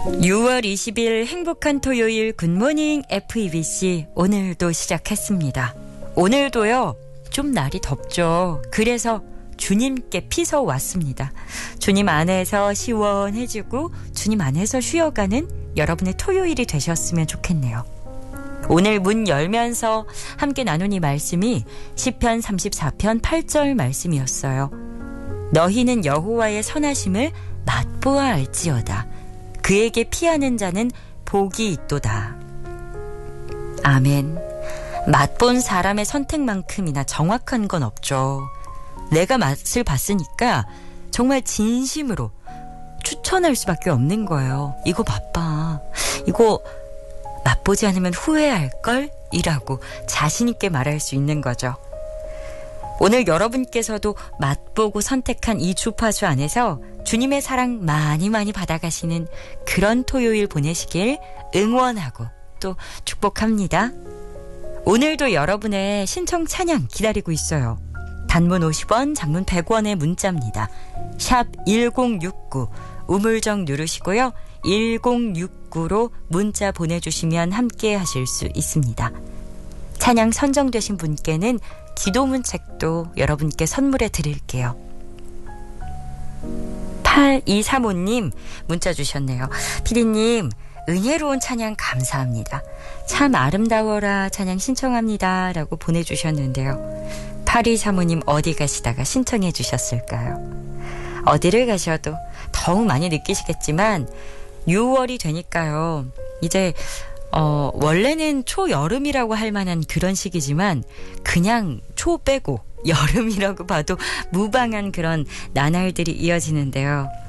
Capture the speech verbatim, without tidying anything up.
유월 이십일 행복한 토요일 굿모닝 에프이비씨 오늘도 시작했습니다. 오늘도요 좀 날이 덥죠. 그래서 주님께 피서 왔습니다. 주님 안에서 시원해지고 주님 안에서 쉬어가는 여러분의 토요일이 되셨으면 좋겠네요. 오늘 문 열면서 함께 나눈 이 말씀이 시편 삼십사 편 팔 절 말씀이었어요. 너희는 여호와의 선하심을 맛보아 알지어다. 그에게 피하는 자는 복이 있도다. 아멘. 맛본 사람의 선택만큼이나 정확한 건 없죠. 내가 맛을 봤으니까 정말 진심으로 추천할 수밖에 없는 거예요. 이거 맛봐. 이거 맛보지 않으면 후회할걸? 이라고 자신 있게 말할 수 있는 거죠. 오늘 여러분께서도 맛보고 선택한 이 주파수 안에서 주님의 사랑 많이 많이 받아가시는 그런 토요일 보내시길 응원하고 또 축복합니다. 오늘도 여러분의 신청 찬양 기다리고 있어요. 단문 오십 원, 장문 백 원의 문자입니다. 샵 일공육구 우물정 누르시고요. 일공육구로 문자 보내주시면 함께 하실 수 있습니다. 찬양 선정되신 분께는 기도문 책도 여러분께 선물해 드릴게요. 팔이삼오 님 문자 주셨네요. 피디님, 은혜로운 찬양 감사합니다. 참 아름다워라 찬양 신청합니다 라고 보내주셨는데요. 팔이삼오 님 어디 가시다가 신청해 주셨을까요? 어디를 가셔도 더욱 많이 느끼시겠지만 유월이 되니까요. 이제 어, 원래는 초여름이라고 할 만한 그런 시기지만 그냥 초 빼고 여름이라고 봐도 무방한 그런 나날들이 이어지는데요.